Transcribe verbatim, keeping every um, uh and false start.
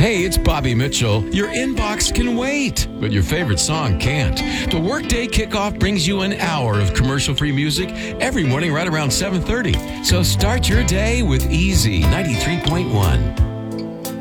Hey, it's Bobby Mitchell. Your inbox can wait, but your favorite song can't. The Workday Kickoff brings you an hour of commercial-free music every morning right around seven thirty. So start your day with Easy ninety-three point one.